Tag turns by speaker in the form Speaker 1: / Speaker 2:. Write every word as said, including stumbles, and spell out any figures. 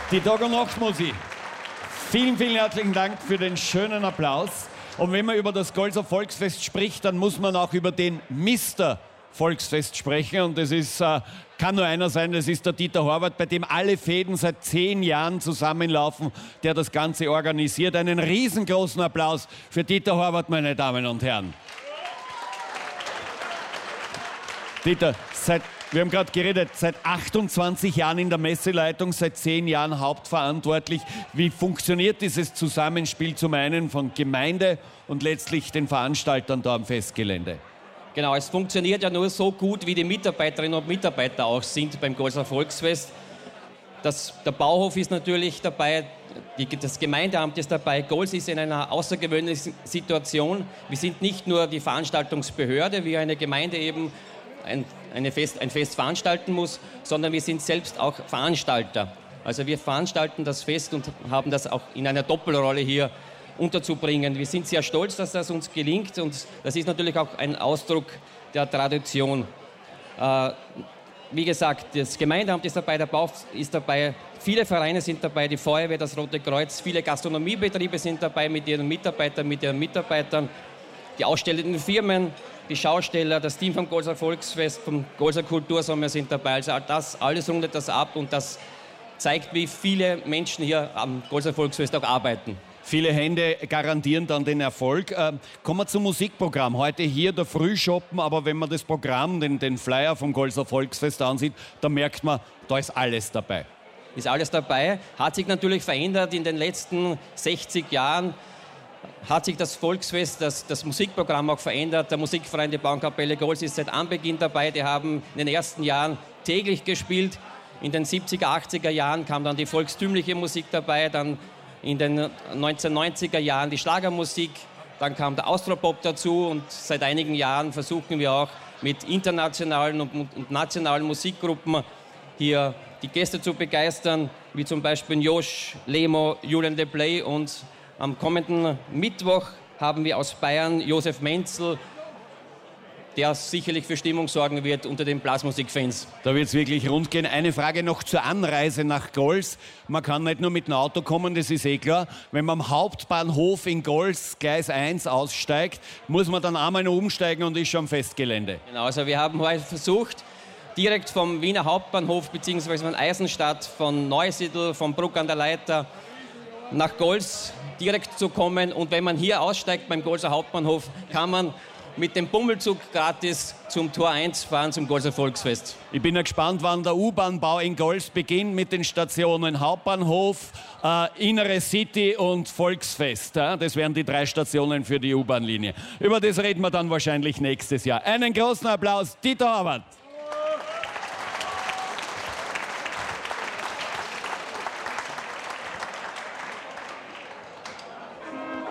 Speaker 1: Die Tag- und Nachtmusik. Vielen, vielen herzlichen Dank für den schönen Applaus. Und wenn man über das Golzer Volksfest spricht, dann muss man auch über den Mister Volksfest sprechen. Und das ist, äh, kann nur einer sein, das ist der Dieter Horvath, bei dem alle Fäden seit zehn Jahren zusammenlaufen, der das Ganze organisiert. Einen riesengroßen Applaus für Dieter Horvath, meine Damen und Herren. Dieter, seit, wir haben gerade geredet, seit achtundzwanzig Jahren in der Messeleitung, seit zehn Jahren hauptverantwortlich. Wie funktioniert dieses Zusammenspiel zum einen von Gemeinde und letztlich den Veranstaltern da am Festgelände?
Speaker 2: Genau, es funktioniert ja nur so gut, wie die Mitarbeiterinnen und Mitarbeiter auch sind beim Golzer Volksfest. Das, der Bauhof ist natürlich dabei, die, das Gemeindeamt ist dabei. Gols ist in einer außergewöhnlichen Situation. Wir sind nicht nur die Veranstaltungsbehörde, wie eine Gemeinde eben ein, eine Fest, ein Fest veranstalten muss, sondern wir sind selbst auch Veranstalter. Also wir veranstalten das Fest und haben das auch in einer Doppelrolle hier unterzubringen. Wir sind sehr stolz, dass das uns gelingt und das ist natürlich auch ein Ausdruck der Tradition. Äh, wie gesagt, das Gemeindeamt ist dabei, der Bau ist dabei, viele Vereine sind dabei, die Feuerwehr, das Rote Kreuz, viele Gastronomiebetriebe sind dabei mit ihren Mitarbeitern, mit ihren Mitarbeitern, die ausstellenden Firmen, die Schausteller, das Team vom Golzer Volksfest, vom Golzer Kultursommer sind dabei. Also das alles rundet das ab und das zeigt, wie viele Menschen hier am Golzer Volksfest auch arbeiten.
Speaker 1: Viele Hände garantieren dann den Erfolg. Äh, kommen wir zum Musikprogramm. Heute hier der Frühschoppen, aber wenn man das Programm, den, den Flyer vom Golzer Volksfest ansieht, da merkt man, da ist alles dabei.
Speaker 2: Ist alles dabei. Hat sich natürlich verändert in den letzten sechzig Jahren. Hat sich das Volksfest, das, das Musikprogramm auch verändert. Der Musikverein Die Bauernkapelle Gols ist seit Anbeginn dabei. Die haben in den ersten Jahren täglich gespielt. In den siebziger, achtziger Jahren kam dann die volkstümliche Musik dabei, dann in den neunzehnhundertneunziger Jahren die Schlagermusik, dann kam der Austropop dazu und seit einigen Jahren versuchen wir auch mit internationalen und, und nationalen Musikgruppen hier die Gäste zu begeistern, wie zum Beispiel Josh, Lemo, Julian de Play und am kommenden Mittwoch haben wir aus Bayern Josef Menzel, der sicherlich für Stimmung sorgen wird unter den Blasmusikfans.
Speaker 1: Da wird es wirklich rund gehen. Eine Frage noch zur Anreise nach Gols. Man kann nicht nur mit dem Auto kommen, das ist eh klar. Wenn man am Hauptbahnhof in Gols, Gleis eins, aussteigt, muss man dann einmal noch umsteigen und ist schon am Festgelände.
Speaker 2: Genau, also wir haben heute versucht, direkt vom Wiener Hauptbahnhof bzw. von Eisenstadt, von Neusiedl, von Bruck an der Leiter nach Gols direkt zu kommen. Und wenn man hier aussteigt beim Golzer Hauptbahnhof, kann man mit dem Bummelzug gratis zum Tor eins fahren zum Golzer Volksfest.
Speaker 1: Ich bin ja gespannt, wann der U-Bahn-Bau in Gols beginnt mit den Stationen Hauptbahnhof, äh, Innere City und Volksfest. Äh? Das wären die drei Stationen für die U-Bahn-Linie. Über das reden wir dann wahrscheinlich nächstes Jahr. Einen großen Applaus, Dieter Horvath.